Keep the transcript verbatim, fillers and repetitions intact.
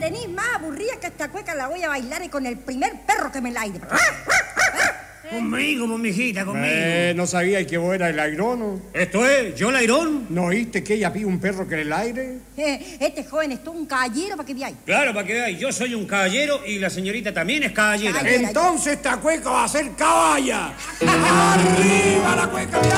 tenís más aburrida que esta cueca la voy a bailar y con el primer perro que me la aire. Conmigo, mijita, conmigo. Eh, no sabía que vos eras el airono. ¿Esto es? ¿Yo el airón? ¿No oíste que ella pide un perro que en el aire? Eh, este joven es todo un caballero para que veáis. Claro, para que veáis. Yo soy un caballero y la señorita también es caballera. Caballera. Entonces esta cueca va a ser caballa. ¡Arriba la cueca!